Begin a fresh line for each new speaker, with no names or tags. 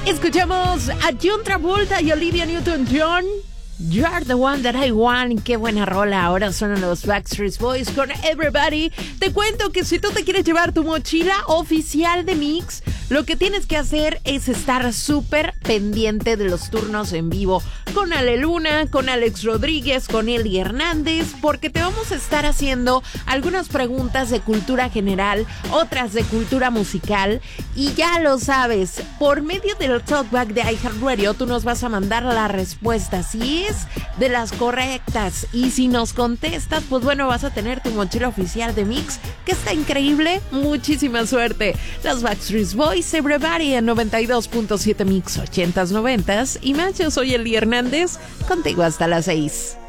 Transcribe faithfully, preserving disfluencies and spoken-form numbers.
Escuchamos a John Travolta y Olivia Newton-John. You're the one that I want. Qué buena rola. Ahora son los Backstreet Boys con Everybody. Te cuento que si tú te quieres llevar tu mochila oficial de Mix, lo que tienes que hacer es estar súper pendiente de los turnos en vivo con Ale Luna, con Alex Rodríguez, con Eli Hernández, porque te vamos a estar haciendo algunas preguntas de cultura general, otras de cultura musical, y ya lo sabes, por medio del Talkback de iHeartRadio tú nos vas a mandar la respuesta, si es de las correctas, y si nos contestas, pues bueno, vas a tener tu mochila oficial de Mix, que está increíble. Muchísima suerte. Los Backstreet Boys, Everybody en noventa y dos punto siete Mix, ochentas, noventas, y más. Yo soy Eli Hernández, contigo hasta las seis.